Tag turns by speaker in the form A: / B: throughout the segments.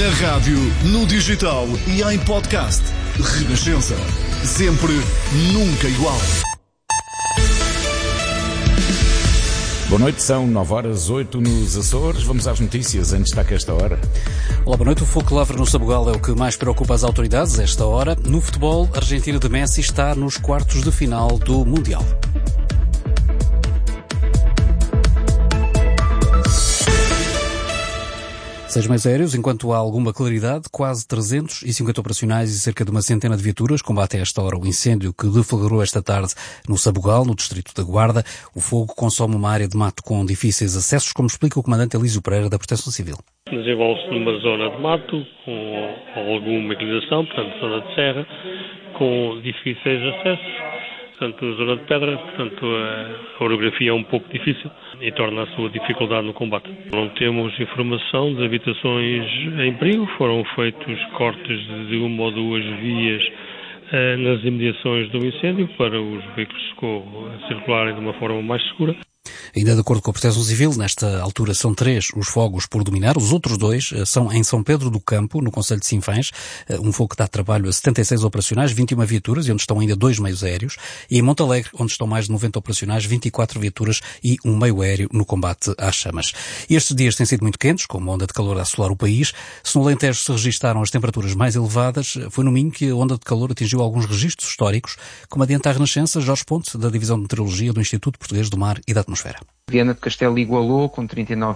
A: Na rádio, no digital e em podcast. Renascença. Sempre, nunca igual.
B: Boa noite, são 9h08 nos Açores. Vamos às notícias em destaque a esta hora.
C: Olá, boa noite. O fogo que lavra no Sabugal é o que mais preocupa as autoridades a esta hora. No futebol, a Argentina de Messi está nos quartos de final do Mundial. 6 meios aéreos, enquanto há alguma claridade, quase 350 operacionais e cerca de uma centena de viaturas combatem a esta hora o incêndio que deflagrou esta tarde no Sabugal, no distrito da Guarda. O fogo consome uma área de mato com difíceis acessos, como explica o comandante Elísio Pereira da Proteção Civil.
D: Desenvolve-se numa zona de mato com alguma inclinação, portanto zona de serra, com difíceis acessos. Portanto, zona de pedra, portanto, a orografia é um pouco difícil e torna a sua dificuldade no combate. Não temos informação de habitações em perigo, foram feitos cortes de uma ou duas vias nas imediações do incêndio para os veículos de socorro circularem de uma forma mais segura.
C: Ainda de acordo com a Proteção Civil, nesta altura são 3 os fogos por dominar. Os outros 2 são em São Pedro do Campo, no concelho de Sinfãs, um fogo que dá trabalho a 76 operacionais, 21 viaturas, e onde estão ainda 2 meios aéreos. E em Montalegre, onde estão mais de 90 operacionais, 24 viaturas e um meio aéreo no combate às chamas. E estes dias têm sido muito quentes, com uma onda de calor a assolar o país. Se no Alentejo se registaram as temperaturas mais elevadas, foi no Minho que a onda de calor atingiu alguns registros históricos, como adianta a Renascença, Jorge Ponte, da Divisão de Meteorologia do Instituto Português do Mar e da Atmosfera.
E: Viana do Castelo igualou com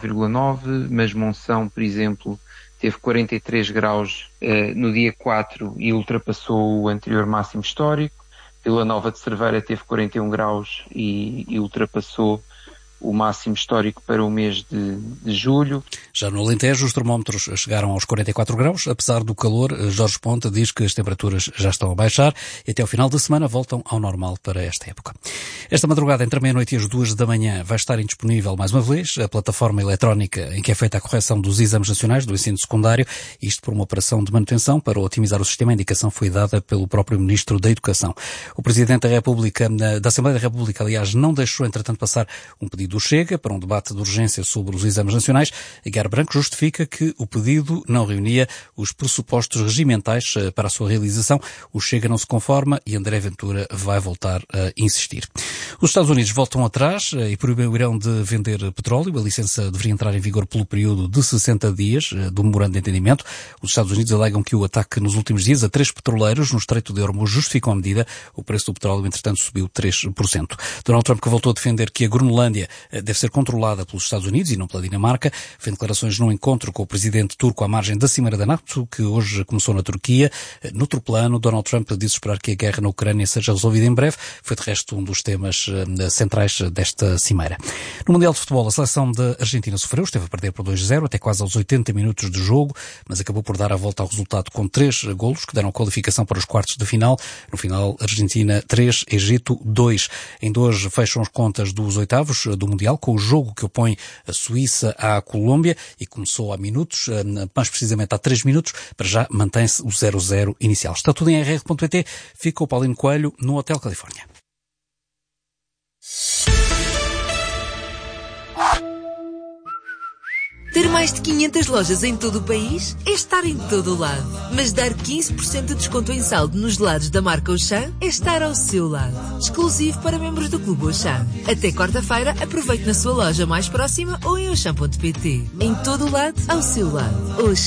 E: 39,9, mas Monção, por exemplo, teve 43 graus no dia 4 e ultrapassou o anterior máximo histórico. Vila Nova de Cerveira teve 41 graus e ultrapassou o máximo histórico para o mês de julho.
C: Já no Alentejo, os termómetros chegaram aos 44 graus. Apesar do calor, Jorge Ponta diz que as temperaturas já estão a baixar e até ao final da semana voltam ao normal para esta época. Esta madrugada, entre a meia-noite e as 2 da manhã, vai estar indisponível mais uma vez a plataforma eletrónica em que é feita a correção dos exames nacionais do ensino secundário, isto por uma operação de manutenção para otimizar o sistema. A indicação foi dada pelo próprio Ministro da Educação. O Presidente da República, da Assembleia da República, aliás, não deixou, entretanto, passar um pedido do Chega para um debate de urgência sobre os exames nacionais. Aguiar Branco justifica que o pedido não reunia os pressupostos regimentais para a sua realização. O Chega não se conforma e André Ventura vai voltar a insistir. Os Estados Unidos voltam atrás e proibirão de vender petróleo. A licença deveria entrar em vigor pelo período de 60 dias do memorando de entendimento. Os Estados Unidos alegam que o ataque nos últimos dias a 3 petroleiros no Estreito de Hormuz justificou a medida. O preço do petróleo, entretanto, subiu 3%. Donald Trump, que voltou a defender que a Groenlândia deve ser controlada pelos Estados Unidos e não pela Dinamarca, fez declarações num encontro com o presidente turco à margem da Cimeira da NATO, que hoje começou na Turquia. No outro plano, Donald Trump disse esperar que a guerra na Ucrânia seja resolvida em breve. Foi, de resto, um dos temas centrais desta Cimeira. No Mundial de Futebol, a seleção da Argentina sofreu, esteve a perder por 2-0 até quase aos 80 minutos de jogo, mas acabou por dar a volta ao resultado com 3 golos, que deram qualificação para os quartos de final. No final, Argentina 3, Egito 2. Ainda hoje fecham as contas dos oitavos do Mundial, com o jogo que opõe a Suíça à Colômbia, e começou há minutos, mais precisamente há 3 minutos. Para já mantém-se o 0-0 inicial. Está tudo em rr.pt. Fica o Paulino Coelho no Hotel Califórnia.
F: Ter mais de 500 lojas em todo o país é estar em todo o lado. Mas dar 15% de desconto em saldo nos gelados da marca Auchan é estar ao seu lado. Exclusivo para membros do Clube Auchan. Até quarta-feira, aproveite na sua loja mais próxima ou em auchan.pt. Em todo o lado, ao seu lado. Auchan.